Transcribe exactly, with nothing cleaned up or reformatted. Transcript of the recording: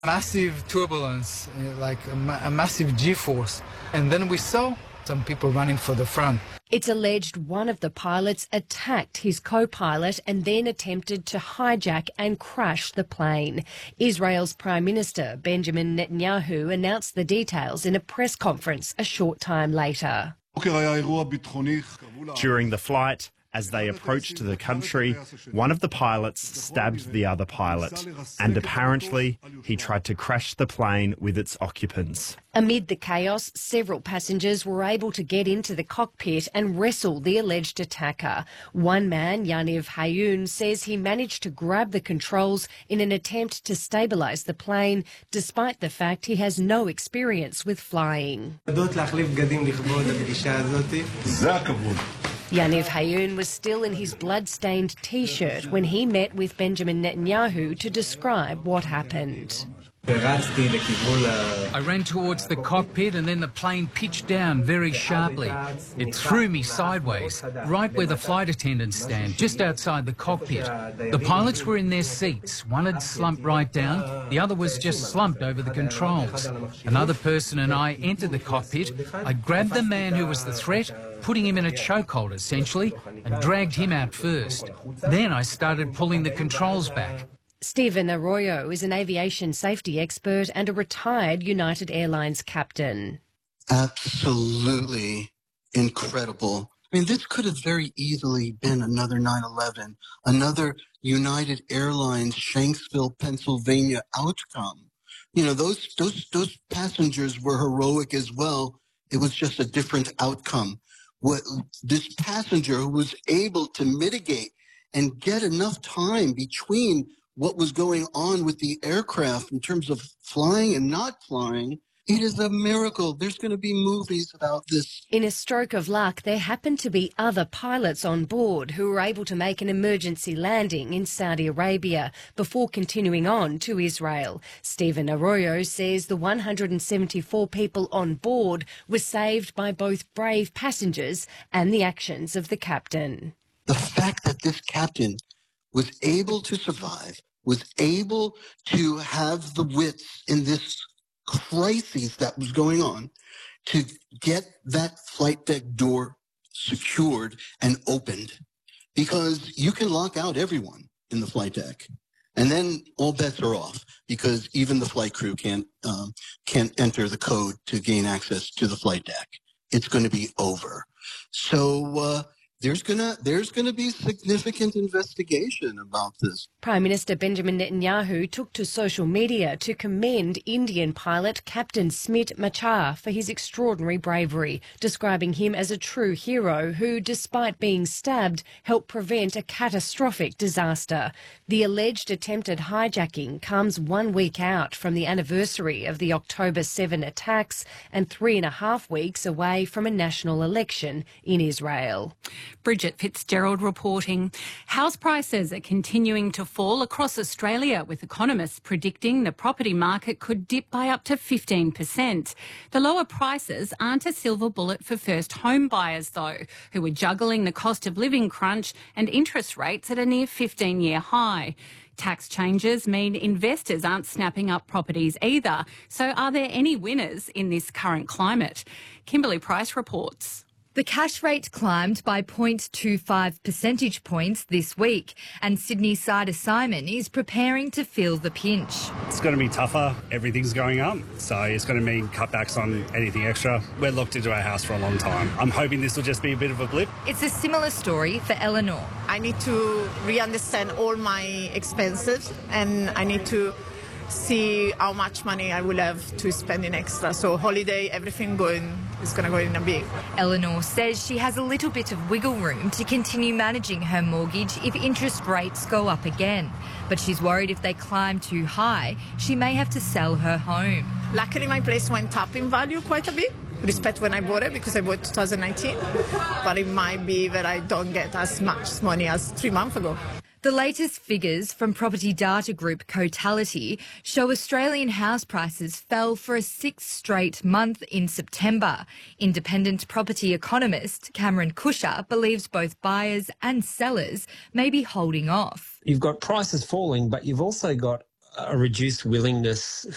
Massive turbulence, uh, like a, ma a massive G-force. And then we saw some people running for the front. It's alleged one of the pilots attacked his co-pilot and then attempted to hijack and crash the plane. Israel's Prime Minister Benjamin Netanyahu announced the details in a press conference a short time later. During the flight, as they approached the country, one of the pilots stabbed the other pilot, and apparently he tried to crash the plane with its occupants. Amid the chaos, several passengers were able to get into the cockpit and wrestle the alleged attacker. One man, Yaniv Hayun, says he managed to grab the controls in an attempt to stabilise the plane, despite the fact he has no experience with flying. Yaniv Hayun was still in his blood-stained T-shirt when he met with Benjamin Netanyahu to describe what happened. I ran towards the cockpit and then the plane pitched down very sharply. It threw me sideways, right where the flight attendants stand, just outside the cockpit. The pilots were in their seats. One had slumped right down, the other was just slumped over the controls. Another person and I entered the cockpit. I grabbed the man who was the threat, putting him in a chokehold essentially, and dragged him out first. Then I started pulling the controls back. Stephen Arroyo is an aviation safety expert and a retired United Airlines captain. Absolutely incredible. I mean, this could have very easily been another nine eleven, another United Airlines Shanksville, Pennsylvania outcome. You know, those, those, those passengers were heroic as well. It was just a different outcome. What this passenger who was able to mitigate and get enough time between what was going on with the aircraft in terms of flying and not flying, it is a miracle. There's going to be movies about this. In a stroke of luck, there happened to be other pilots on board who were able to make an emergency landing in Saudi Arabia before continuing on to Israel. Stephen Arroyo says the one hundred seventy-four people on board were saved by both brave passengers and the actions of the captain. The fact that this captain was able to survive, was able to have the wits in this crisis that was going on to get that flight deck door secured and opened, because you can lock out everyone in the flight deck and then all bets are off, because even the flight crew can't um, can't enter the code to gain access to the flight deck. It's going to be over. So uh, There's gonna there's gonna be significant investigation about this. Prime Minister Benjamin Netanyahu took to social media to commend Indian pilot Captain Smit Machar for his extraordinary bravery, describing him as a true hero who, despite being stabbed, helped prevent a catastrophic disaster. The alleged attempted hijacking comes one week out from the anniversary of the October seventh attacks and three and a half weeks away from a national election in Israel. Bridget Fitzgerald reporting. House prices are continuing to fall across Australia, with economists predicting the property market could dip by up to fifteen percent. The lower prices aren't a silver bullet for first home buyers, though, who are juggling the cost of living crunch and interest rates at a near fifteen-year high. Tax changes mean investors aren't snapping up properties either. So are there any winners in this current climate? Kimberly Price reports. The cash rate climbed by zero point two five percentage points this week, and Sydney Sider Simon is preparing to feel the pinch. It's going to be tougher. Everything's going up, so it's going to mean cutbacks on anything extra. We're locked into our house for a long time. I'm hoping this will just be a bit of a blip. It's a similar story for Eleanor. I need to re-understand all my expenses, and I need to see how much money I will have to spend in extra. So holiday, everything going is going to go in a big. Eleanor says she has a little bit of wiggle room to continue managing her mortgage if interest rates go up again. But she's worried if they climb too high, she may have to sell her home. Luckily, my place went up in value quite a bit, respect when I bought it, because I bought twenty nineteen. But it might be that I don't get as much money as three months ago. The latest figures from property data group Cotality show Australian house prices fell for a sixth straight month in September. Independent property economist Cameron Kusher believes both buyers and sellers may be holding off. You've got prices falling, but you've also got a reduced willingness